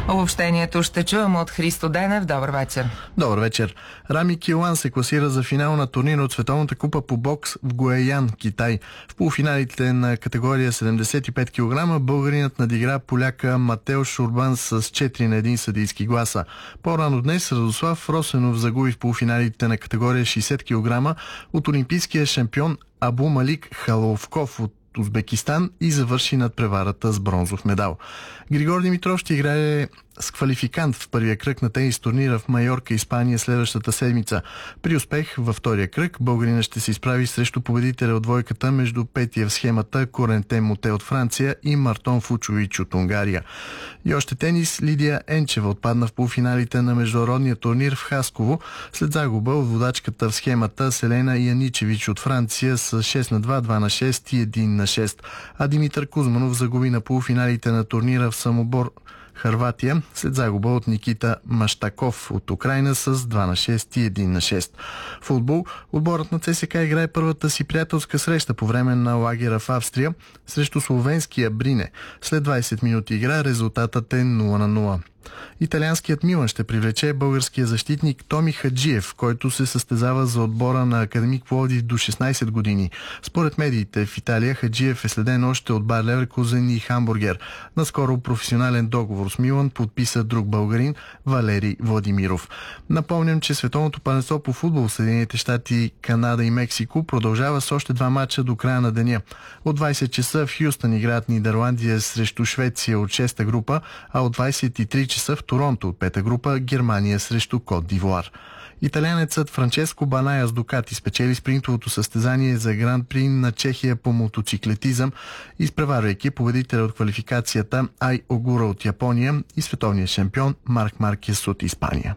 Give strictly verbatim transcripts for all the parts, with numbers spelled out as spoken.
Обобщението ще чуем от Христо Денев. Добър вечер. Добър вечер. Рами Килан се класира за финал на турнира от Световната купа по бокс в Гуейян, Китай. В полуфиналите на категория седемдесет и пет килограма българинът надигра поляка Матео Шурбан с четири на един съдийски гласа. По-рано днес Радослав Росенов загуби в полуфиналите на категория шейсет килограма от олимпийския шампион Абу Малик Халовков от Узбекистан и завърши над преварата с бронзов медал. Григор Димитров ще играе с квалификант в първия кръг на тенис турнира в Майорка, Испания следващата седмица. При успех във втория кръг българина ще се изправи срещу победителя от двойката между петия в схемата Корентен Моте от Франция и Мартон Фучович от Унгария. И още тенис. Лидия Енчева отпадна в полуфиналите на международния турнир в Хасково след загуба от водачката в схемата Селена Яничевич от Франция с шест на два, два на шест и един на шест. А Димитър Кузманов загуби на полуфиналите на турнира в Самобор, Хърватия, след загуба от Никита Маштаков от Украйна с два на шест и един на шест. Футбол. Отборът на ЦСКА играе първата си приятелска среща по време на лагера в Австрия срещу словенския Брине. След двайсет минути игра резултатът е нула на нула. Италианският Милан ще привлече българския защитник Томи Хаджиев, който се състезава за отбора на Академик Пловдив до шестнайсет години. Според медиите в Италия Хаджиев е следен още от Байер Леверкузен и Хамбургер. Наскоро професионален договор с Милан подписа друг българин Валери Владимиров. Напомням, че световното първенство по футбол в Съединените щати, Канада и Мексико продължава с още два мача до края на деня. От двайсет часа в Хюстън играят Нидерландия срещу Швеция от шеста група, а от двайсет и три часа в Торонто от пета група Германия срещу Кот д'Ивуар. Италианецът Франческо Баная с Дукати спечели спринтовото състезание за Гран При на Чехия по мотоциклетизъм, изпреварвайки победителя от квалификацията Ай Огура от Япония и световния шампион Марк Маркес от Испания.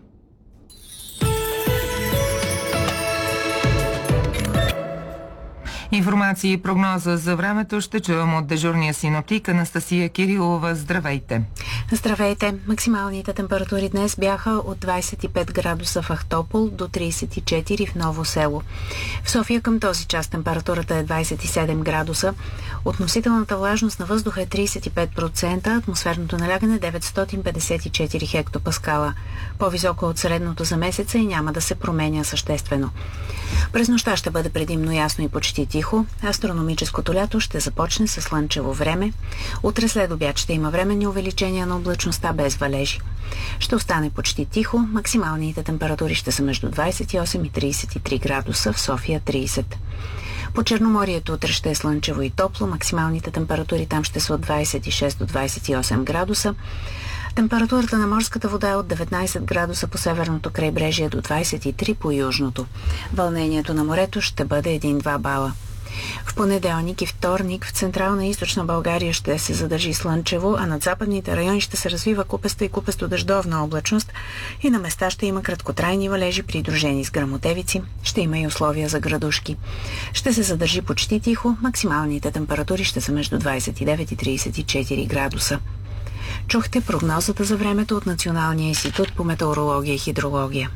Информация и прогноза за времето ще чуем от дежурния синоптик Анастасия Кирилова. Здравейте! Здравейте! Максималните температури днес бяха от двайсет и пет градуса в Ахтопол до трийсет и четири в Ново село. В София към този час температурата е двайсет и седем градуса. Относителната влажност на въздуха е трийсет и пет процента, атмосферното налягане деветстотин петдесет и четири хектопаскала. По-високо от средното за месеца и няма да се променя съществено. През нощта ще бъде предимно ясно и почти тихо. Астрономическото лято ще започне със слънчево време. Утре след обяд ще има временни увеличения на облачността без валежи. Ще остане почти тихо. Максималните температури ще са между двайсет и осем и трийсет и три градуса, в София трийсет. По Черноморието утре ще е слънчево и топло. Максималните температури там ще са от двайсет и шест до двайсет и осем градуса. Температурата на морската вода е от деветнайсет градуса по северното крайбрежие до двайсет и три по южното. Вълнението на морето ще бъде един-два бала. В понеделник и вторник в централна и източна България ще се задържи слънчево, а над западните райони ще се развива купеста и купесто-дъждовна облачност и на места ще има краткотрайни валежи, придружени с гръмотевици. Ще има и условия за градушки. Ще се задържи почти тихо, максималните температури ще са между двайсет и девет и трийсет и четири градуса. Чухте прогнозата за времето от Националния институт по метеорология и хидрология.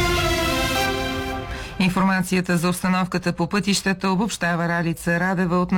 Информацията за обстановката по пътищата обобщава Ралица Радева от